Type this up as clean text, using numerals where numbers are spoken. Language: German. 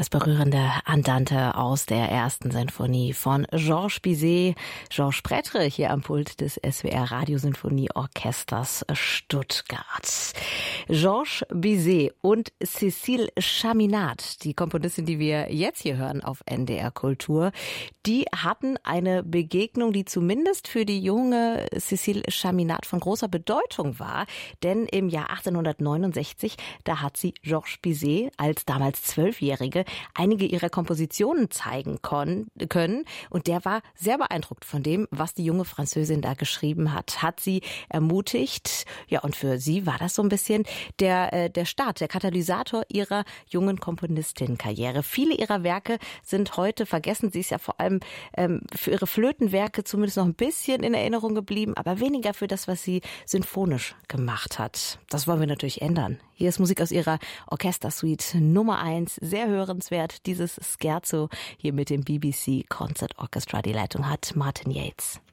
Das berührende Andante aus der ersten Sinfonie von Georges Bizet, Georges Prêtre hier am Pult des SWR Radiosinfonieorchesters Stuttgart. Georges Bizet und Cécile Chaminade, die Komponistin, die wir jetzt hier hören auf NDR Kultur, die hatten eine Begegnung, die zumindest für die junge Cécile Chaminade von großer Bedeutung war. Denn im Jahr 1869, da hat sie Georges Bizet als damals 12-Jährige einige ihrer Kompositionen zeigen können. Und der war sehr beeindruckt von dem, was die junge Französin da geschrieben hat sie ermutigt. Ja, und für sie war das so ein bisschen der Start, der Katalysator ihrer jungen Komponistin-Karriere. Viele ihrer Werke sind heute vergessen. Sie ist ja vor allem für ihre Flötenwerke zumindest noch ein bisschen in Erinnerung geblieben, aber weniger für das, was sie sinfonisch gemacht hat. Das wollen wir natürlich ändern. Hier ist Musik aus ihrer Orchestersuite Nummer 1. Sehr hörenswert, dieses Scherzo hier mit dem BBC Concert Orchestra. Die Leitung hat Martin Yates.